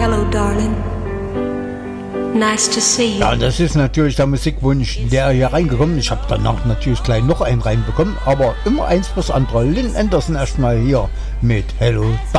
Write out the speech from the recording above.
Hello, darling. Nice to see you. Ja, das ist natürlich der Musikwunsch, der hier reingekommen ist. Ich habe danach natürlich gleich noch einen reinbekommen, aber immer eins fürs andere. Lynn Anderson erstmal hier mit Hello, Darling.